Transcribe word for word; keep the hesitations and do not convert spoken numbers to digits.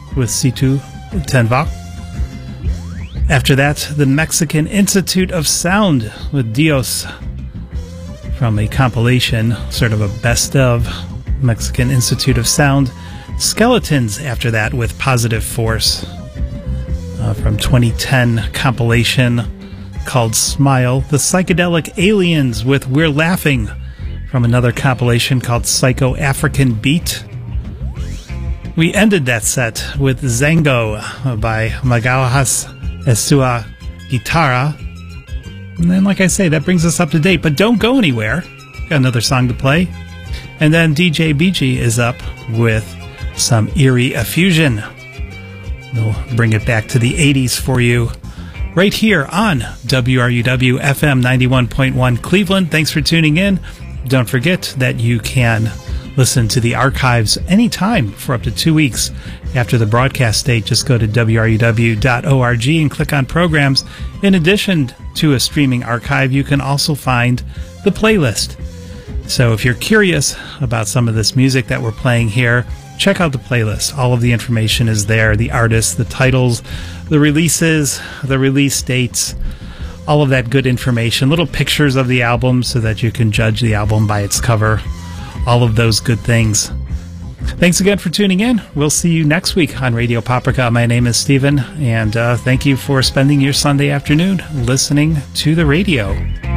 with Si Tu T'en Vas. After that, the Mexican Institute of Sound with Dios from a compilation, sort of a best of Mexican Institute of Sound. Skeletons after that with Positive Force uh, from twenty ten compilation called Smile. The Psychedelic Aliens with We're Laughing from another compilation called Psycho African Beat. We ended that set with Zango by Magalhães e Sua Guitarra. And then, like I say, that brings us up to date, but don't go anywhere. Got another song to play. And then D J B G is up with some eerie effusion. We'll bring it back to the eighties for you right here on W R U W F M ninety-one point one Cleveland. Thanks for tuning in. Don't forget that you can listen to the archives anytime for up to two weeks after the broadcast date. Just go to W R U W dot org and click on programs. In addition to a streaming archive, you can also find the playlist. So if you're curious about some of this music that we're playing here, check out the playlist. All of the information is there. The artists, the titles, the releases, the release dates, all of that good information. Little pictures of the album so that you can judge the album by its cover. All of those good things. Thanks again for tuning in. We'll see you next week on Radio Paprika. My name is Steven, and uh, thank you for spending your Sunday afternoon listening to the radio.